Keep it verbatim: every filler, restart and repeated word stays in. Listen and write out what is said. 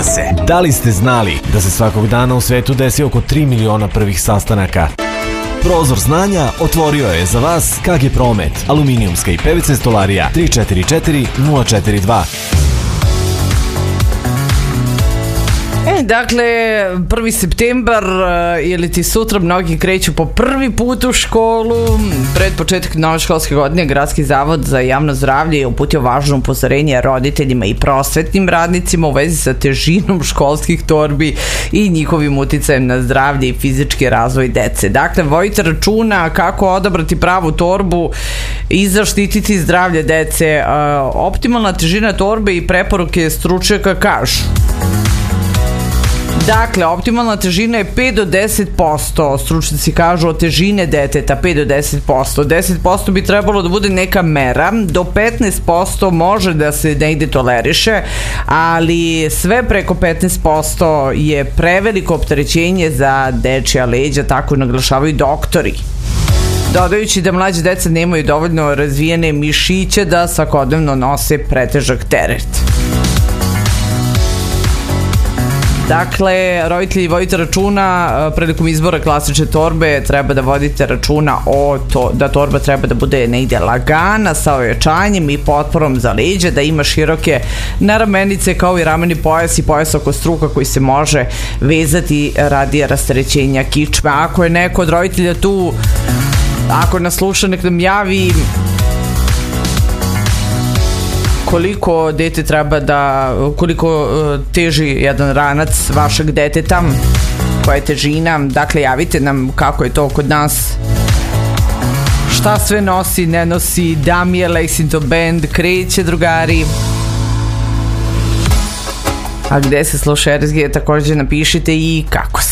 Događa se. Da li ste znali da se svakog dana u svetu desi oko tri miliona prvih sastanaka? Prozor znanja otvorio je za vas K G Promet, aluminijumska i P V C stolarija tri četiri četiri nula četiri dva. E, dakle, prvi septembar, ili ti sutra mnogi kreću po prvi put u školu. Pred početak nove školske godine Gradski zavod za javno zdravlje je uputio važno upozorenje roditeljima i prosvetnim radnicima u vezi sa težinom školskih torbi i njihovim uticajem na zdravlje i fizički razvoj dece. Dakle, vodite računa kako odabrati pravu torbu i zaštititi zdravlje dece. Optimalna težina torbe i preporuke stručnjaka kažu: dakle, optimalna težina je pet do deset posto, stručnjaci kažu od težine deteta pet do deset posto. deset posto bi trebalo da bude neka mera, do petnaest posto može da se negde toleriše, ali sve preko petnaest posto je preveliko opterećenje za dečija leđa, tako naglašavaju doktori. Dodajući da mlađe deca nemaju dovoljno razvijene mišiće da svakodnevno nose pretežak teret. Dakle, roditelji, vodite računa prilikom izbora klasične torbe, treba da vodite računa o to da torba treba da bude negdje lagana, sa ojačanjem i potporom za leđa, da ima široke naramenice kao i rameni pojas i pojas oko struka koji se može vezati radi rasterećenja kičme. Ako je neko od roditelja tu, ako nas sluša, nek nam javi koliko dete treba da, koliko teži jedan ranac vašeg deteta, koja je težina. Dakle, javite nam kako je to kod nas, šta sve nosi, ne nosi. Damije Lexington Band kreće, drugari. A gde se sluša R S G, također napišite i kako se